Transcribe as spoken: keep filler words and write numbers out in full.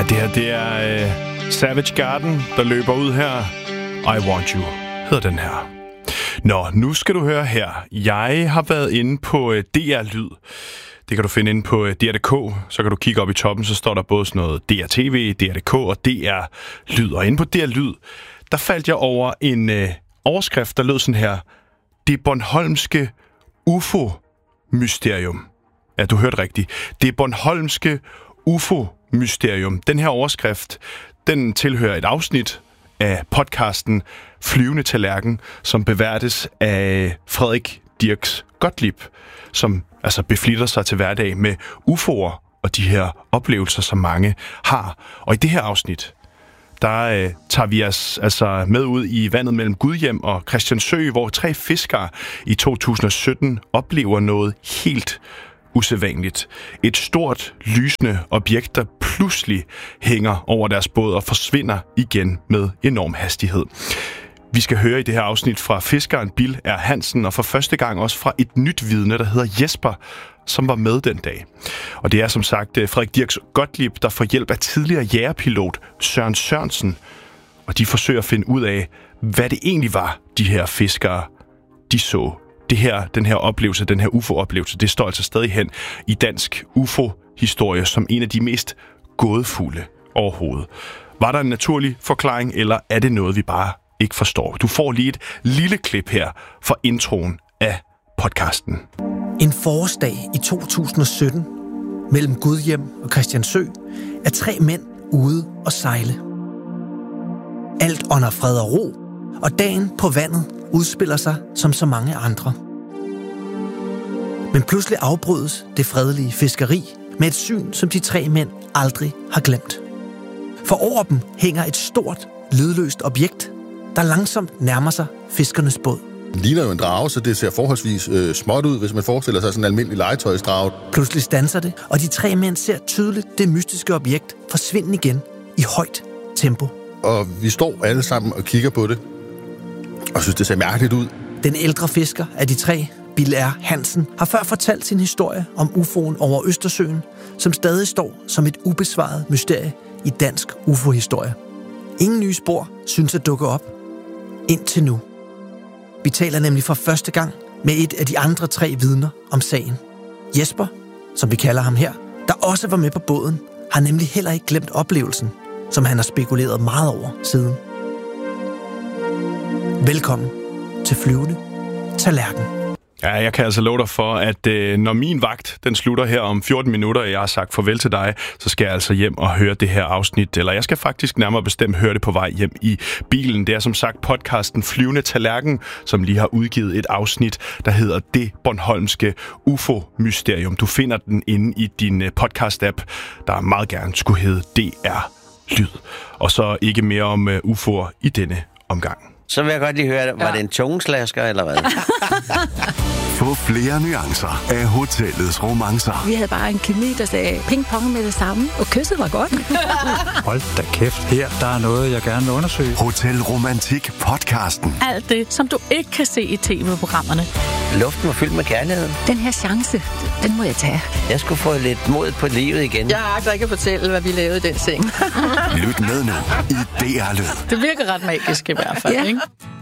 det her, det er uh, Savage Garden, der løber ud her. I Want You hedder den her. Nå, nu skal du høre her. Jeg har været inde på uh, D R Lyd. Det kan du finde inde på uh, D R punktum D K. Så kan du kigge op i toppen, så står der både sådan noget D R T V, D R punktum D K og D R Lyd. Og inde på D R Lyd, der faldt jeg over en uh, overskrift, der lød sådan her. Det bornholmske U F O-mysterium. Ja, du hørte rigtigt. Det bornholmske U F O-mysterium. Den her overskrift, den tilhører et afsnit af podcasten Flyvende Tallerken, som beværtes af Frederik Dirks Gottlieb, som altså beflitter sig til hverdag med U F O'er og de her oplevelser, som mange har. Og i det her afsnit, der øh, tager vi os altså med ud i vandet mellem Gudhjem og Christiansø, hvor tre fiskere i to tusind og sytten oplever noget helt usædvanligt. Et stort, lysende objekt, der pludselig hænger over deres båd og forsvinder igen med enorm hastighed. Vi skal høre i det her afsnit fra fiskeren Bill R. Hansen, og for første gang også fra et nyt vidne, der hedder Jesper, som var med den dag. Og det er som sagt Frederik Dirks Gottlieb, der får hjælp af tidligere jægerpilot Søren Sørensen, og de forsøger at finde ud af, hvad det egentlig var, de her fiskere, de så. Det her, den her oplevelse, den her U F O-oplevelse, det står altså stadig hen i dansk U F O-historie som en af de mest gådefulde overhovedet. Var der en naturlig forklaring, eller er det noget, vi bare ikke forstår? Du får lige et lille klip her fra introen af podcasten. En forårsdag i to tusind og sytten mellem Gudhjem og Christiansø er tre mænd ude og sejle. Alt under fred og ro, og dagen på vandet udspiller sig som så mange andre. Men pludselig afbrydes det fredelige fiskeri med et syn, som de tre mænd aldrig har glemt. For over dem hænger et stort, lydløst objekt, der langsomt nærmer sig fiskernes båd. Den ligner jo en drage, så det ser forholdsvis øh, småt ud, hvis man forestiller sig sådan en almindelig legetøjsdrage. Pludselig standser det, og de tre mænd ser tydeligt det mystiske objekt forsvinde igen i højt tempo. Og vi står alle sammen og kigger på det, og synes, det ser mærkeligt ud. Den ældre fisker af de tre, Bill R. Hansen, har før fortalt sin historie om U F O'en over Østersøen, som stadig står som et ubesvaret mysterie i dansk U F O-historie. Ingen nye spor synes at dukke op indtil nu. Vi taler nemlig for første gang med et af de andre tre vidner om sagen. Jesper, som vi kalder ham her, der også var med på båden, har nemlig heller ikke glemt oplevelsen, som han har spekuleret meget over siden. Velkommen til Flyvende Tallerken. Ja, jeg kan altså love dig for, at øh, når min vagt den slutter her om fjorten minutter, og jeg har sagt farvel til dig, så skal jeg altså hjem og høre det her afsnit. Eller jeg skal faktisk nærmere bestemt høre det på vej hjem i bilen. Det er som sagt podcasten Flyvende Tallerken, som lige har udgivet et afsnit, der hedder Det Bornholmske U F O-mysterium. Du finder den inde i din podcast-app, der meget gerne skulle hedde D R Lyd. Og så ikke mere om uh, U F O'er i denne omgang. Så vil jeg godt lige høre, var ja. det en tungeslasker, eller hvad? Få flere nuancer af hotellets romancer. Vi havde bare en kemi, der sagde ping-pong med det samme, og kysset var godt. Hold da kæft, her der er noget, jeg gerne vil undersøge. Hotel Romantik podcasten. Alt det, som du ikke kan se i tv-programmerne. Luften var fyldt med kærlighed. Den her chance, den må jeg tage. Jeg skulle få lidt mod på livet igen. Jeg agter ikke at fortælle, hvad vi lavede i den seng. Lyt med nu i D R Lyd. Det virker ret magisk i hvert fald, ja. Ikke?